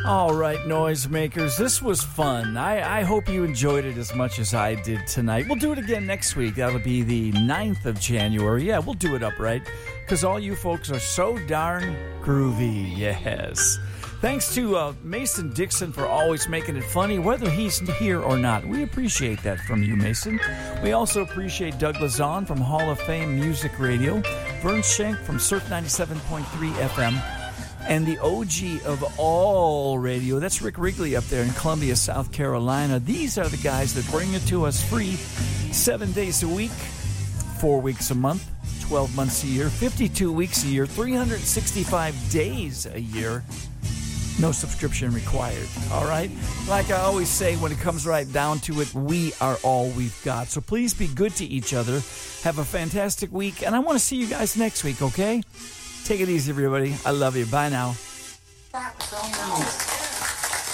All right, noisemakers, this was fun. I hope you enjoyed it as much as I did tonight. We'll do it again next week. That'll be the 9th of January. Yeah, we'll do it upright, because all you folks are so darn groovy. Yes. Thanks to Mason Dixon for always making it funny, whether he's here or not. We appreciate that from you, Mason. We also appreciate Doug Lazon from Hall of Fame Music Radio, Vern Schenk from Surf 97.3 FM, and the OG of all radio, that's Rick Wrigley up there in Columbia, South Carolina. These are the guys that bring it to us free 7 days a week, 4 weeks a month, 12 months a year, 52 weeks a year, 365 days a year. No subscription required, all right? Like I always say, when it comes right down to it, we are all we've got. So please be good to each other. Have a fantastic week, and I want to see you guys next week, okay? Take it easy, everybody. I love you. Bye now.